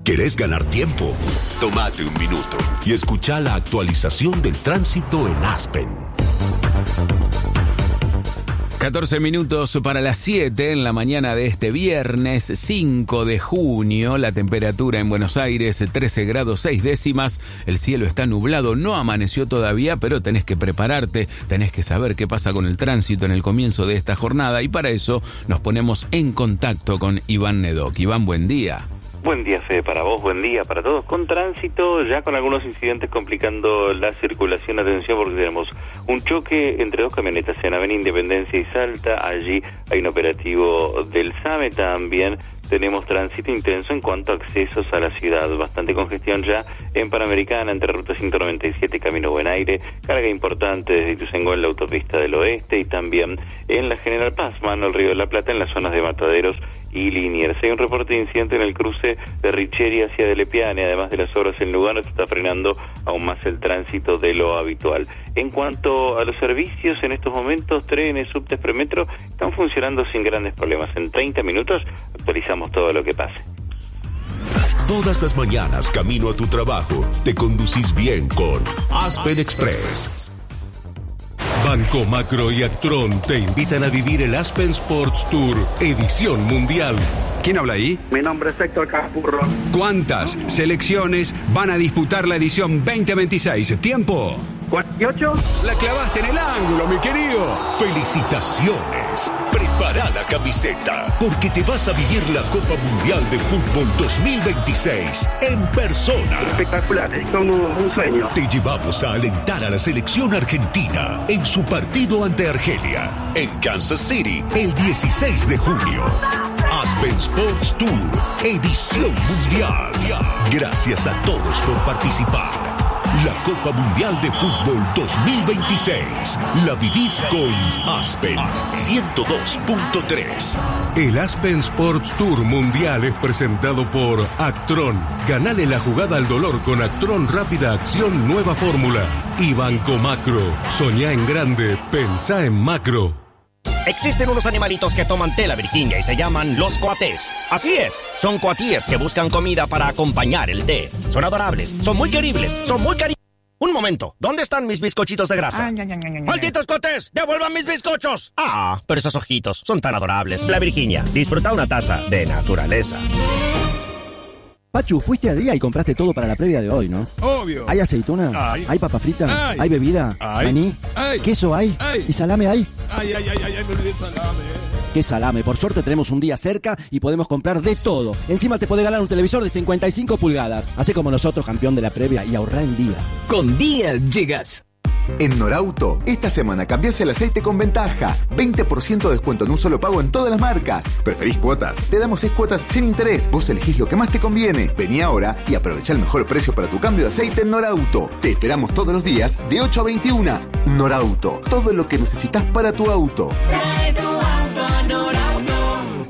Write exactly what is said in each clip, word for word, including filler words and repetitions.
¿Querés ganar tiempo? Tómate un minuto y escucha la actualización del tránsito en Aspen. catorce minutos para las siete en la mañana de este viernes cinco de junio. La temperatura en Buenos Aires trece grados seis décimas. El cielo está nublado, no amaneció todavía, pero tenés que prepararte, tenés que saber qué pasa con el tránsito en el comienzo de esta jornada y para eso nos ponemos en contacto con Iván Nedoc. Iván, buen día. Buen día, Fede, para vos, buen día para todos. Con tránsito, ya con algunos incidentes complicando la circulación. Atención, porque tenemos un choque entre dos camionetas en Avenida Independencia y Salta. Allí hay un operativo del SAME. También tenemos tránsito intenso en cuanto a accesos a la ciudad. Bastante congestión ya en Panamericana, entre Ruta ciento noventa y siete y Camino Buen Aire. Carga importante desde Ituzaingó en la autopista del oeste y también en la General Paz, mano al Río de la Plata, en las zonas de Mataderos y Liniers. Hay un reporte de incidente en el cruce de Richeri hacia Delepiane. Además de las obras en Lugano, se está frenando aún más el tránsito de lo habitual. En cuanto a los servicios, en estos momentos, trenes, subtes, premetro, están funcionando sin grandes problemas. En treinta minutos actualizamos todo lo que pase. Todas las mañanas, camino a tu trabajo, te conducís bien con Aspen Express. Banco Macro y Actron te invitan a vivir el Aspen Sports Tour, edición mundial. ¿Quién habla ahí? Mi nombre es Héctor Capurro. ¿Cuántas selecciones van a disputar la edición veinte veintiséis? ¿Tiempo? ¿cuarenta y ocho? La clavaste en el ángulo, mi querido. ¡Felicitaciones! Prepara la camiseta, porque te vas a vivir la Copa Mundial de Fútbol dos mil veintiséis en persona. Espectacular, es como un sueño. Te llevamos a alentar a la selección argentina en su partido ante Argelia, en Kansas City, el dieciséis de junio. Aspen Sports Tour, edición mundial. Gracias a todos por participar. La Copa Mundial de Fútbol dos mil veintiséis. La vivís con Aspen ciento dos punto tres. El Aspen Sports Tour Mundial es presentado por Actron. Ganale la jugada al dolor con Actron Rápida Acción Nueva Fórmula. Y Banco Macro. Soñá en grande, pensá en macro. Existen unos animalitos que toman té la Virginia y se llaman los coatés. Así es, son coatíes que buscan comida para acompañar el té. Son adorables, son muy queribles, son muy cari... Un momento, ¿dónde están mis bizcochitos de grasa? Ay, ay, ay, ay, ¡malditos coatés! ¡Devuelvan mis bizcochos! Ah, pero esos ojitos son tan adorables. La Virginia, disfruta una taza de naturaleza. Pachu, fuiste al día y compraste todo para la previa de hoy, ¿no? Obvio. ¿Hay aceituna? Ay. ¿Hay papa frita? Ay. ¿Hay bebida? Ay. ¿Maní? Ay. ¿Queso hay? Ay. ¿Y salame hay? Ay, ay, ay, ay, ay, me olvidé el salame. ¿Qué salame? Por suerte tenemos un día cerca y podemos comprar de todo. Encima te podés ganar un televisor de cincuenta y cinco pulgadas. Hacé como nosotros, campeón de la previa, y ahorrá en día. Con día llegas. En Norauto, esta semana cambiás el aceite con ventaja. veinte por ciento de descuento en un solo pago en todas las marcas. ¿Preferís cuotas? Te damos seis cuotas sin interés. Vos elegís lo que más te conviene. Vení ahora y aprovecha el mejor precio para tu cambio de aceite en Norauto. Te esperamos todos los días de ocho a veintiuna. Norauto, todo lo que necesitas para tu auto. Trae tu auto a Norauto.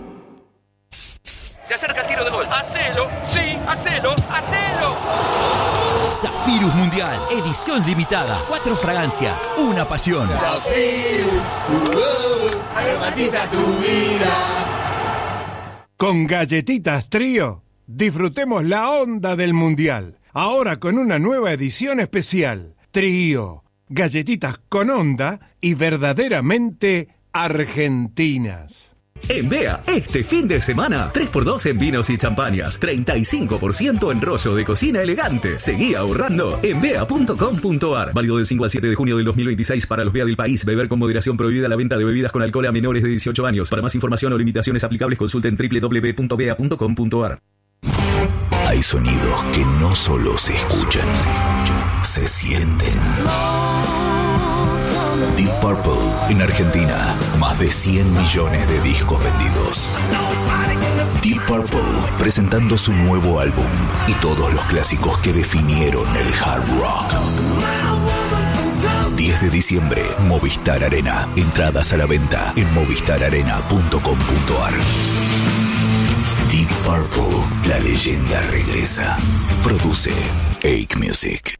Se acerca el tiro de gol. Hacelo, sí, hacelo, hacelo. Zafirus Mundial, edición limitada. Cuatro fragancias, una pasión. Zafirus, uh, aromatiza tu vida. Con Galletitas Trío, disfrutemos la onda del Mundial. Ahora con una nueva edición especial. Trío, galletitas con onda y verdaderamente argentinas. En Bea, este fin de semana, tres por dos en vinos y champañas, treinta y cinco por ciento en rollo de cocina elegante. Seguí ahorrando en bea punto com punto ar. Válido del cinco al siete de junio del dos mil veintiséis para los Bea del país. Beber con moderación, prohibida la venta de bebidas con alcohol a menores de dieciocho años. Para más información o limitaciones aplicables, consulten doble u doble u doble u punto bea punto com punto ar. Hay sonidos que no solo se escuchan, se sienten. Deep Purple en Argentina, más de cien millones de discos vendidos. Deep Purple presentando su nuevo álbum y todos los clásicos que definieron el hard rock. diez de diciembre, Movistar Arena. Entradas a la venta en movistar arena punto com punto ar. Deep Purple, la leyenda regresa. Produce Ake Music.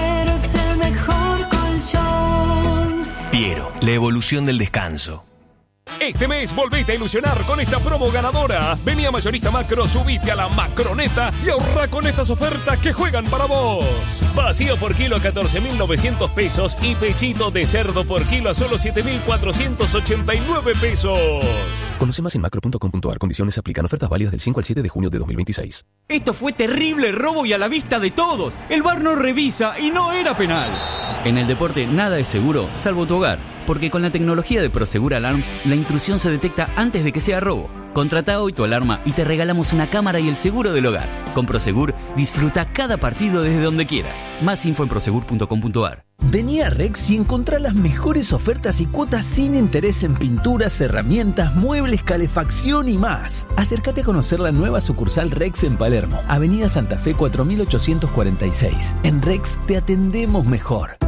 La evolución del descanso. Este mes volvete a ilusionar con esta promo ganadora. Vení a Mayorista Macro, subite a la Macroneta y ahorra con estas ofertas que juegan para vos. Vacío por kilo a catorce mil novecientos pesos y pechito de cerdo por kilo a solo siete mil cuatrocientos ochenta y nueve pesos. Conoce más en macro punto com punto a r. Condiciones aplican. Ofertas válidas del cinco al siete de junio de dos mil veintiséis. Esto fue terrible robo y a la vista de todos. El V A R no revisa y no era penal. En el deporte nada es seguro, salvo tu hogar. Porque con la tecnología de Prosegur Alarms, la intrusión se detecta antes de que sea robo. Contrata hoy tu alarma y te regalamos una cámara y el seguro del hogar. Con Prosegur, disfruta cada partido desde donde quieras. Más info en prosegur punto com punto a r. Vení a Rex y encontrá las mejores ofertas y cuotas sin interés en pinturas, herramientas, muebles, calefacción y más. Acércate a conocer la nueva sucursal Rex en Palermo, Avenida Santa Fe cuatro mil ochocientos cuarenta y seis. En Rex te atendemos mejor.